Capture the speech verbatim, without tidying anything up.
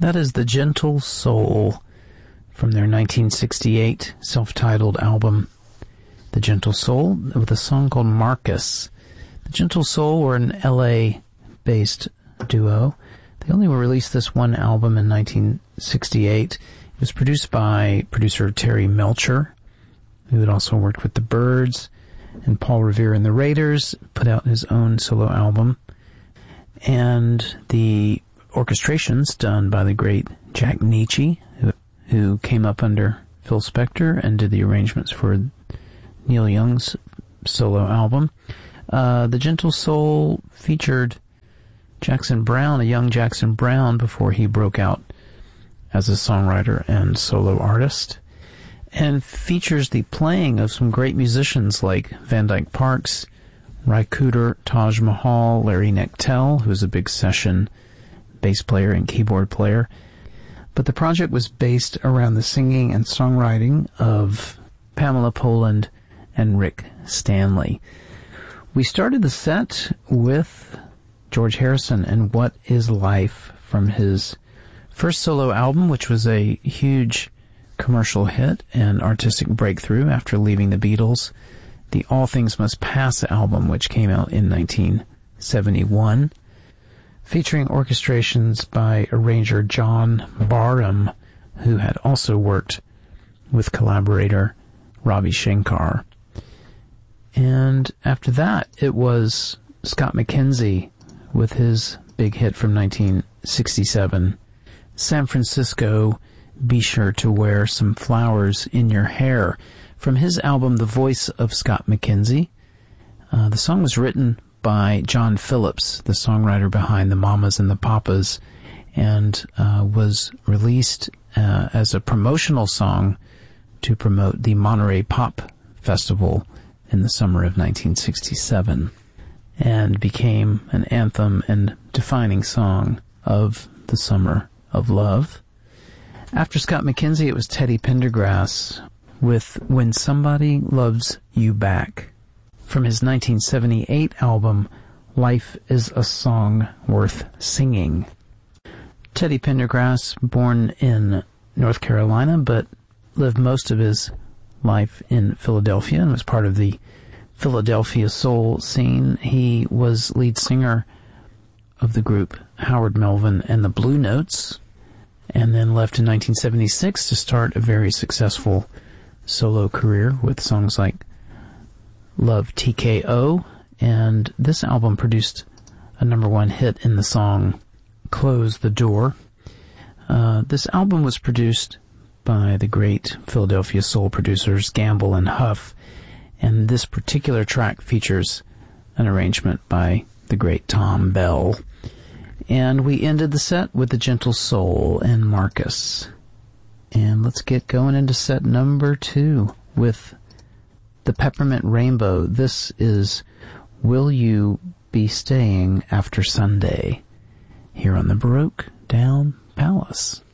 That is The Gentle Soul from their nineteen sixty-eight self-titled album, The Gentle Soul, with a song called Marcus. The Gentle Soul were an L A-based duo. They only released this one album in nineteen sixty-eight. It was produced by producer Terry Melcher, who had also worked with the Byrds, and Paul Revere and the Raiders, put out his own solo album. And the orchestrations done by the great Jack Nietzsche, who, who came up under Phil Spector and did the arrangements for Neil Young's solo album. Uh, The Gentle Soul featured Jackson Browne, a young Jackson Browne, before he broke out as a songwriter and solo artist, and features the playing of some great musicians like Van Dyke Parks, Ry Cooder, Taj Mahal, Larry Knechtel, who's a big session bass player and keyboard player. But the project was based around the singing and songwriting of Pamela Poland and Rick Stanley. We started the set with George Harrison and What Is Life from his first solo album, which was a huge commercial hit and artistic breakthrough after leaving the Beatles, the All Things Must Pass album, which came out in nineteen seventy-one, featuring orchestrations by arranger John Barham, who had also worked with collaborator Ravi Shankar. And after that, it was Scott McKenzie with his big hit from nineteen sixty-seven, San Francisco, Be Sure to Wear Some Flowers in Your Hair, from his album The Voice of Scott McKenzie. Uh, the song was written by John Phillips, the songwriter behind the Mamas and the Papas, and uh, was released uh, as a promotional song to promote the Monterey Pop Festival in the summer of nineteen sixty-seven, and became an anthem and defining song of the Summer of Love. After Scott McKenzie, it was Teddy Pendergrass with When Somebody Loves You Back, from his nineteen seventy-eight album, Life is a Song Worth Singing. Teddy Pendergrass, born in North Carolina, but lived most of his life in Philadelphia and was part of the Philadelphia soul scene. He was lead singer of the group Howard Melvin and the Blue Notes, and then left in nineteen seventy-six to start a very successful solo career with songs like Love T K O, and this album produced a number one hit in the song Close the Door. Uh, this album was produced by the great Philadelphia soul producers Gamble and Huff, and this particular track features an arrangement by the great Tom Bell. And we ended the set with The Gentle Soul and Marcus. And let's get going into set number two with the Peppermint Rainbow. This is Will You Be Staying After Sunday, here on the Baroque Down Palace.